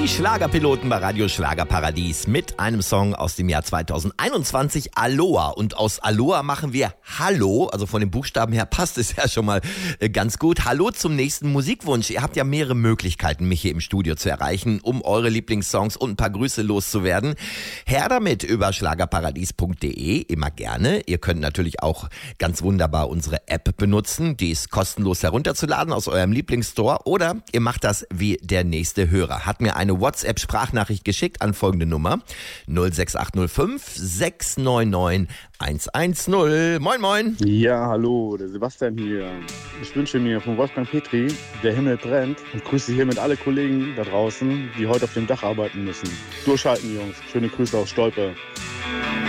Die Schlagerpiloten bei Radio Schlagerparadies mit einem Song aus dem Jahr 2021, Aloha. Und aus Aloha machen wir Hallo, also von den Buchstaben her passt es ja schon mal ganz gut. Hallo zum nächsten Musikwunsch. Ihr habt ja mehrere Möglichkeiten, mich hier im Studio zu erreichen, um eure Lieblingssongs und ein paar Grüße loszuwerden. Her damit über schlagerparadies.de, immer gerne. Ihr könnt natürlich auch ganz wunderbar unsere App benutzen. Die ist kostenlos herunterzuladen aus eurem Lieblingsstore. Oder ihr macht das wie der nächste Hörer. Hat mir eine WhatsApp-Sprachnachricht geschickt an folgende Nummer 06805 699 110. Moin, moin. Ja, hallo, der Sebastian hier. Ich wünsche mir von Wolfgang Petri, der Himmel brennt, und grüße hiermit alle Kollegen da draußen, die heute auf dem Dach arbeiten müssen. Durchhalten, Jungs. Schöne Grüße aus Stolpe.